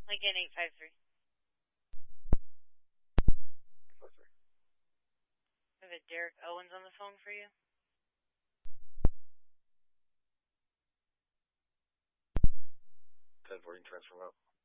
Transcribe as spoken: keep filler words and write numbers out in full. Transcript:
Lincoln eight five three. Five three. I have a Derek Owens on the phone for you. ten fourteen transfer out.